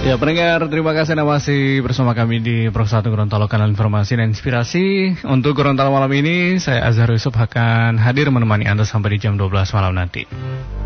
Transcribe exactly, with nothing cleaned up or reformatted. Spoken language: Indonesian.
Ya pendengar, terima kasih Anda masih bersama kami di Pro satu Gorontalo, kanal informasi dan inspirasi. Untuk Gorontalo malam ini, saya Azhar Yusuf akan hadir menemani Anda sampai di jam dua belas malam nanti.